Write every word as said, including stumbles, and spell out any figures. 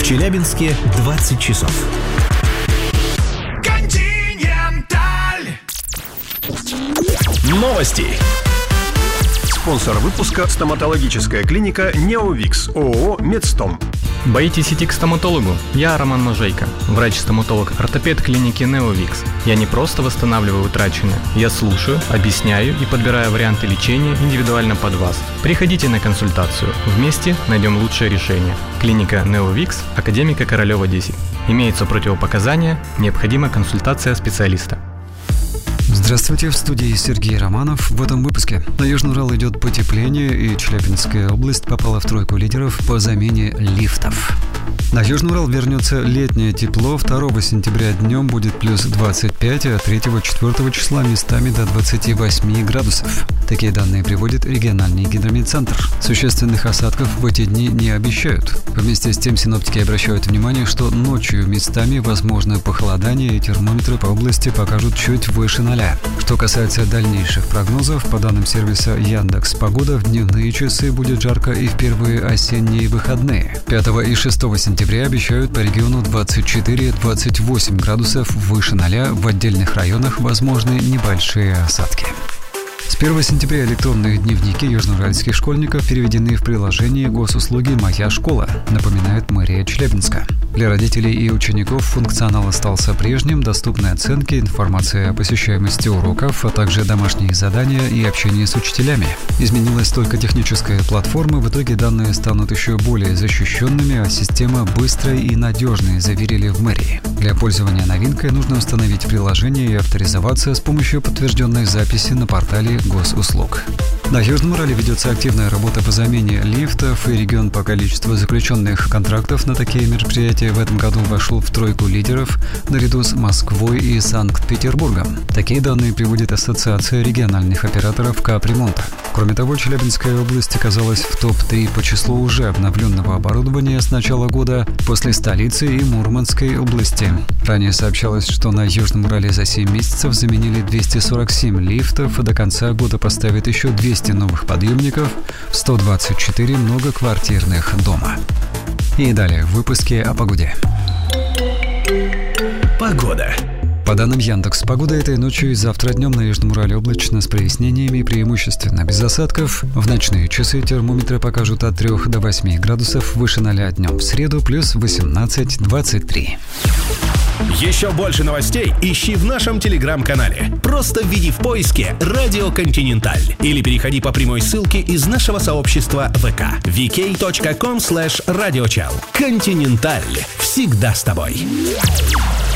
Челябинске двадцать часов. Континенталь. Новости. Спонсор выпуска – стоматологическая клиника «Неовикс» ООО «Медстом». Боитесь идти к стоматологу? Я Роман Можейко, врач-стоматолог-ортопед клиники «Неовикс». Я не просто восстанавливаю утраченное, я слушаю, объясняю и подбираю варианты лечения индивидуально под вас. Приходите на консультацию, вместе найдем лучшее решение. Клиника «Неовикс», академика Королева десять. Имеются противопоказания, необходима консультация специалиста. Здравствуйте, в студии Сергей Романов. В этом выпуске на Южный Урал идет потепление, и Челябинская область попала в тройку лидеров по замене лифтов. На Южный Урал вернется летнее тепло. второго сентября днем будет плюс двадцать пять, а третьего-четвёртого числа местами до двадцати восьми градусов. Такие данные приводит региональный гидрометцентр. Существенных осадков в эти дни не обещают. Вместе с тем синоптики обращают внимание, что ночью местами возможно похолодание, и термометры по области покажут чуть выше ноля. Что касается дальнейших прогнозов, по данным сервиса Яндекс.Погода, в дневные часы будет жарко и в первые осенние выходные. пятого и шестого сентября обещают по региону двадцать четыре - двадцать восемь градусов выше ноля, в отдельных районах возможны небольшие осадки. С первого сентября электронные дневники южноуральских школьников переведены в приложение госуслуги «Моя школа», напоминает мэрия Челябинска. Для родителей и учеников функционал остался прежним: доступны оценки, информация о посещаемости уроков, а также домашние задания и общение с учителями. Изменилась только техническая платформа, в итоге данные станут еще более защищенными, а система быстрой и надежной, заверили в мэрии. Для пользования новинкой нужно установить приложение и авторизоваться с помощью подтвержденной записи на портале госуслуг. На Южном Урале ведется активная работа по замене лифтов, и регион по количеству заключенных контрактов на такие мероприятия в этом году вошел в тройку лидеров наряду с Москвой и Санкт-Петербургом. Такие данные приводит Ассоциация региональных операторов капремонта. Кроме того, Челябинская область оказалась в топ три по числу уже обновленного оборудования с начала года после столицы и Мурманской области. Ранее сообщалось, что на Южном Урале за семь месяцев заменили двести сорок семь лифтов, а до конца года поставят еще двести новых подъемников в сто двадцать четыре многоквартирных дома. И далее в выпуске о погоде. Погода. По данным Яндекс.Погода, этой ночью и завтра днем на Южном Урале облачно с прояснениями, преимущественно без осадков. В ночные часы термометры покажут от трёх до восьми градусов выше ноля, днем в среду плюс восемнадцать - двадцать три. Еще больше новостей ищи в нашем телеграм-канале. Просто введи в поиске «Радио Континенталь» или переходи по прямой ссылке из нашего сообщества ВК ви кей точка ком слэш радиочел. Континенталь. Всегда с тобой.